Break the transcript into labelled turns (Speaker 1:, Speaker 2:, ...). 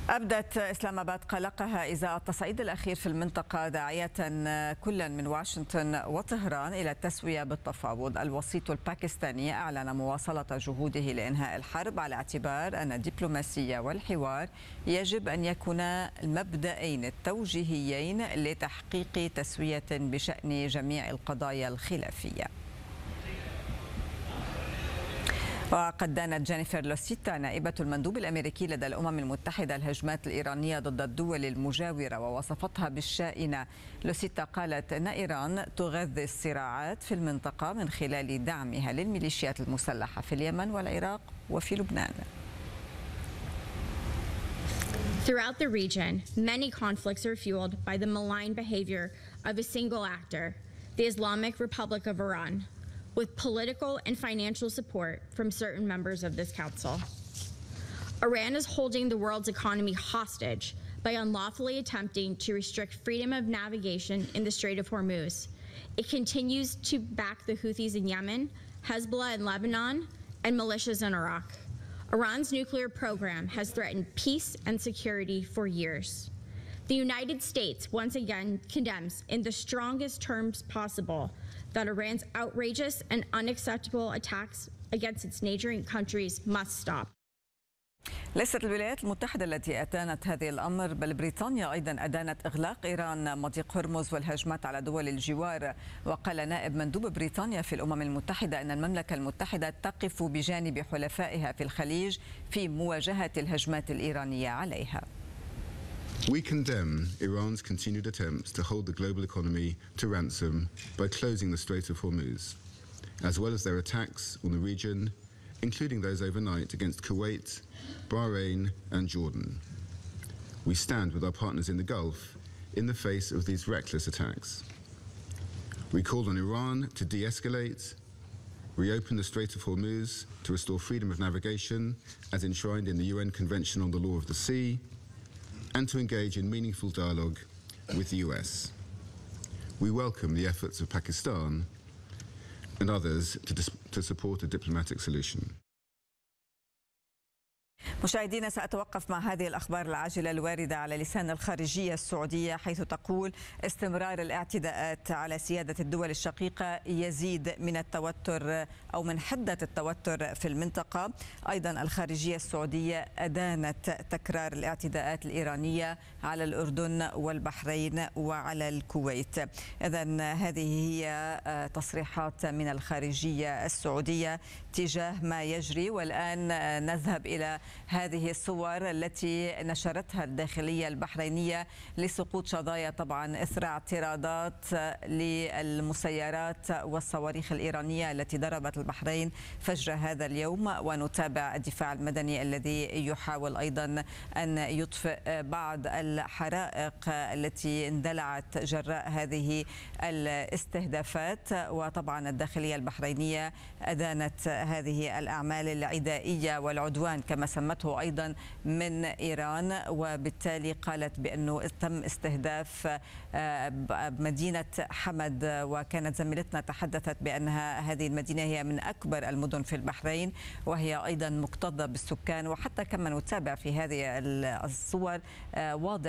Speaker 1: أبدت إسلام آباد قلقها إزاء التصعيد الأخير في المنطقة، داعية كلا من واشنطن وطهران إلى التسوية بالتفاوض. الوسيط الباكستاني أعلن مواصلة جهوده لإنهاء الحرب على اعتبار أن الدبلوماسية والحوار يجب أن يكونا المبدأين التوجيهيين لتحقيق تسوية بشأن جميع القضايا الخلافية. وقد دانت جينيفر لوسيتا نائبة المندوب الأمريكي لدى الأمم المتحدة الهجمات الإيرانية ضد الدول المجاورة ووصفتها بالشائنة. لوسيتا قالت أن إيران تغذي الصراعات في المنطقة من خلال دعمها للميليشيات المسلحة في اليمن والعراق وفي لبنان.
Speaker 2: Throughout the region, many conflicts are fueled by the malign behavior of a single actor, the Islamic Republic of Iran, with political and financial support from certain members of this council. Iran is holding the world's economy hostage by unlawfully attempting to restrict freedom of navigation in the Strait of Hormuz. It continues to back the Houthis in Yemen, Hezbollah in Lebanon, and militias in Iraq. Iran's nuclear program has threatened peace and security for years. The United States once again condemns in the strongest terms possible that Iran's outrageous and unacceptable attacks against its neighboring countries must stop.
Speaker 1: ليست الولايات المتحدة التي أدانت هذه الأمر، بل بريطانيا أيضا أدانت إغلاق إيران مضيق هرمز والهجمات على دول الجوار. وقال نائب مندوب بريطانيا في الأمم المتحدة أن المملكة المتحدة تقف بجانب حلفائها في الخليج في مواجهة الهجمات الإيرانية عليها.
Speaker 3: We condemn Iran's continued attempts to hold the global economy to ransom by closing the Strait of Hormuz, as well as their attacks on the region, including those overnight against Kuwait, Bahrain and Jordan. We stand with our partners in the Gulf in the face of these reckless attacks. We call on Iran to de-escalate, reopen the Strait of Hormuz to restore freedom of navigation as enshrined in the UN Convention on the Law of the Sea, and to engage in meaningful dialogue with the US. We welcome the efforts of Pakistan and others to support a diplomatic solution.
Speaker 1: مشاهدينا، سأتوقف مع هذه الأخبار العاجلة الواردة على لسان الخارجية السعودية، حيث تقول استمرار الاعتداءات على سيادة الدول الشقيقة يزيد من التوتر أو من حدة التوتر في المنطقة. أيضا الخارجية السعودية أدانت تكرار الاعتداءات الإيرانية على الأردن والبحرين وعلى الكويت. إذن هذه هي تصريحات من الخارجية السعودية تجاه ما يجري. والآن نذهب إلى هذه الصور التي نشرتها الداخلية البحرينية لسقوط شظايا طبعا إثر اعتراضات للمسيرات والصواريخ الإيرانية التي ضربت البحرين فجر هذا اليوم. ونتابع الدفاع المدني الذي يحاول أيضا أن يطفئ بعض الحرائق التي اندلعت جراء هذه الاستهدافات. وطبعا الداخلية البحرينية أدانت هذه الأعمال العدائية والعدوان كما سمته أيضا من إيران، وبالتالي قالت بأنه تم استهداف مدينة حمد. وكانت زميلتنا تحدثت بأنها هذه المدينة هي من أكبر المدن في البحرين وهي أيضا مكتظة بالسكان. وحتى كما نتابع في هذه الصور واضح